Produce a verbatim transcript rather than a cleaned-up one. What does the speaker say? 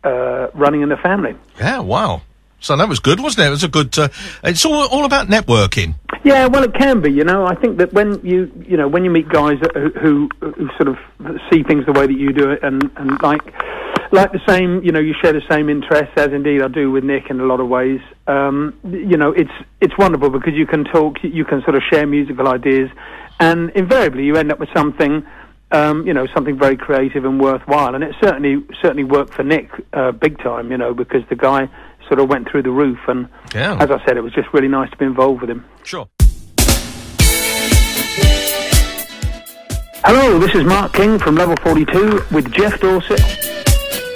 uh, running in the family. Yeah, wow. So that was good, wasn't it? It was a good... Uh, it's all all about networking. Yeah, well, it can be, you know. I think that when you, you know, when you meet guys who, who, who sort of see things the way that you do it, and, and like, like the same, you know, you share the same interests, as indeed I do with Nick in a lot of ways. Um, you know, it's it's wonderful because you can talk, you can sort of share musical ideas, and invariably you end up with something, um, you know, something very creative and worthwhile. And it certainly certainly worked for Nick uh, big time, you know, because the guy sort of went through the roof, and yeah. as I said, it was just really nice to be involved with him. Sure. Hello, this is Mark King from Level forty-two with Jeff Dorset.